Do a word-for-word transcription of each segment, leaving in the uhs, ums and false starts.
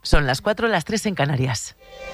Son las cuatro, las tres en Canarias.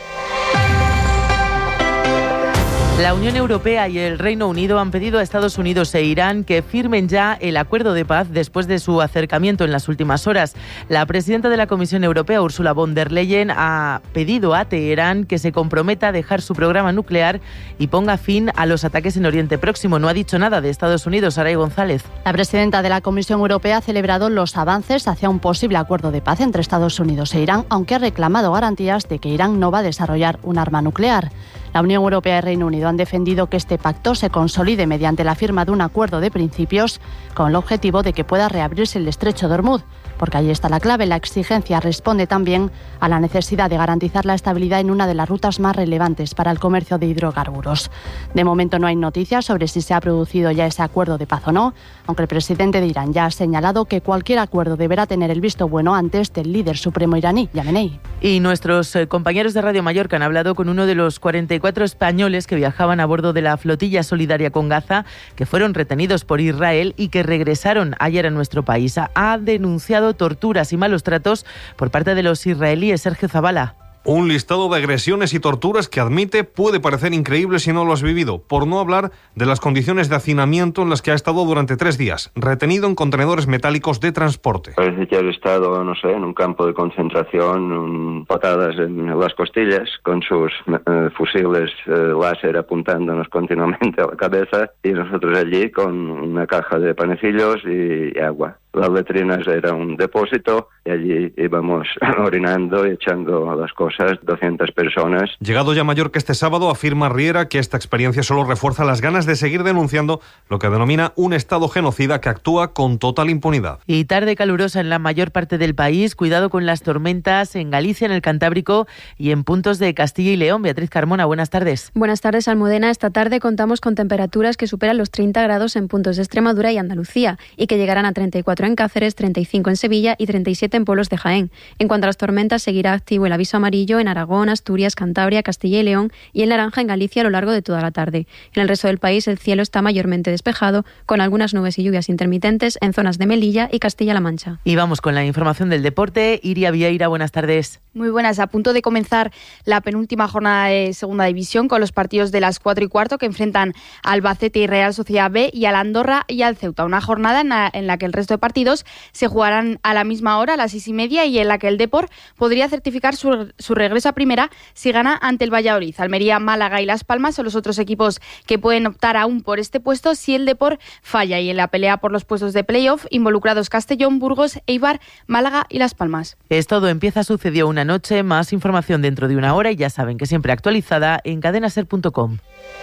La Unión Europea y el Reino Unido han pedido a Estados Unidos e Irán que firmen ya el acuerdo de paz después de su acercamiento en las últimas horas. La presidenta de la Comisión Europea, Ursula von der Leyen, ha pedido a Teherán que se comprometa a dejar su programa nuclear y ponga fin a los ataques en Oriente Próximo. No ha dicho nada de Estados Unidos. Saray González. La presidenta de la Comisión Europea ha celebrado los avances hacia un posible acuerdo de paz entre Estados Unidos e Irán, aunque ha reclamado garantías de que Irán no va a desarrollar un arma nuclear. La Unión Europea y Reino Unido han defendido que este pacto se consolide mediante la firma de un acuerdo de principios con el objetivo de que pueda reabrirse el estrecho de Hormuz, porque ahí está la clave. La exigencia responde también a la necesidad de garantizar la estabilidad en una de las rutas más relevantes para el comercio de hidrocarburos. De momento no hay noticias sobre si se ha producido ya ese acuerdo de paz o no, aunque el presidente de Irán ya ha señalado que cualquier acuerdo deberá tener el visto bueno antes del líder supremo iraní, Yamenei. Y nuestros eh, compañeros de Radio Mallorca han hablado con uno de los cuarenta y cuatro españoles que viajaban a bordo de la flotilla solidaria con Gaza, que fueron retenidos por Israel y que regresaron ayer a nuestro país. Ha denunciado torturas y malos tratos por parte de los israelíes. Sergio Zabala. Un listado de agresiones y torturas que admite puede parecer increíble si no lo has vivido, por no hablar de las condiciones de hacinamiento en las que ha estado durante tres días, retenido en contenedores metálicos de transporte. Parece que ha estado, no sé, en un campo de concentración, un, patadas en las costillas, con sus eh, fusiles eh, láser apuntándonos continuamente a la cabeza, y nosotros allí con una caja de panecillos y, y agua. Las letrinas era un depósito y allí íbamos orinando y echando las cosas, doscientas personas. Llegado ya a Mallorca este sábado, afirma Riera que esta experiencia solo refuerza las ganas de seguir denunciando lo que denomina un Estado genocida que actúa con total impunidad. Y tarde calurosa en la mayor parte del país. Cuidado con las tormentas en Galicia, en el Cantábrico y en puntos de Castilla y León. Beatriz Carmona, buenas tardes. Buenas tardes, Almudena. Esta tarde contamos con temperaturas que superan los treinta grados en puntos de Extremadura y Andalucía y que llegarán a treinta y cuatro en Cáceres, treinta y cinco en Sevilla y treinta y siete en pueblos de Jaén. En cuanto a las tormentas, seguirá activo el aviso amarillo en Aragón, Asturias, Cantabria, Castilla y León y en naranja en Galicia a lo largo de toda la tarde. En el resto del país el cielo está mayormente despejado, con algunas nubes y lluvias intermitentes en zonas de Melilla y Castilla-La Mancha. Y vamos con la información del deporte. Iria Vieira, buenas tardes. Muy buenas. A punto de comenzar la penúltima jornada de Segunda División con los partidos de las cuatro y cuarto que enfrentan a Albacete y Real Sociedad B y al Andorra y al Ceuta. Una jornada en la, en la que el resto de partidos se jugarán a la misma hora, a las seis y media, y en la que el Depor podría certificar su, su regreso a primera si gana ante el Valladolid. Almería, Málaga y Las Palmas son los otros equipos que pueden optar aún por este puesto si el Depor falla. Y en la pelea por los puestos de playoff involucrados Castellón, Burgos, Eibar, Málaga y Las Palmas. Es todo. Empieza Sucedió una noche. Más información dentro de una hora y ya saben que siempre actualizada en cadena ser punto com.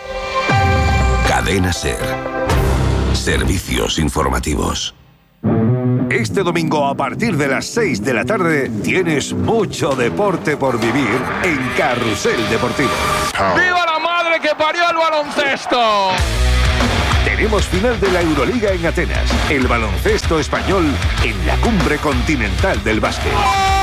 Cadena Ser. Servicios informativos. Este domingo a partir de las seis de la tarde tienes mucho deporte por vivir en Carrusel Deportivo. ¡Viva la madre que parió el baloncesto! Tenemos final de la Euroliga en Atenas, el baloncesto español en la cumbre continental del básquet.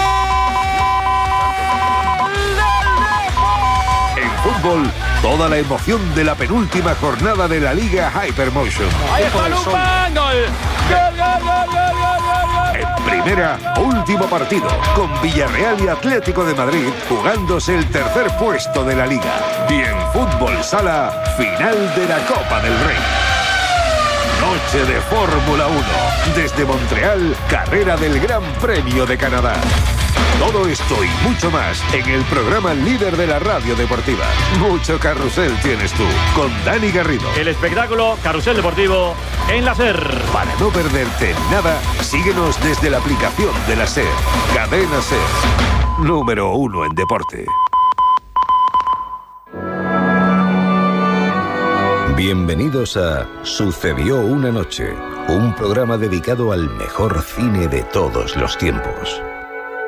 En fútbol, toda la emoción de la penúltima jornada de la Liga Hypermotion. ¡Ahí está Lupán! ¡Gol! ¡Gol, gol, gol, gol, gol, gol! En primera, último partido, con Villarreal y Atlético de Madrid jugándose el tercer puesto de la Liga. Y en fútbol sala, final de la Copa del Rey. Noche de Fórmula uno. Desde Montreal, carrera del Gran Premio de Canadá. Todo esto y mucho más en el programa líder de la radio deportiva. Mucho carrusel tienes tú, con Dani Garrido. El espectáculo Carrusel Deportivo en la SER. Para no perderte nada, síguenos desde la aplicación de la SER. Cadena SER. Número uno en deporte. Bienvenidos a Sucedió una noche, un programa dedicado al mejor cine de todos los tiempos.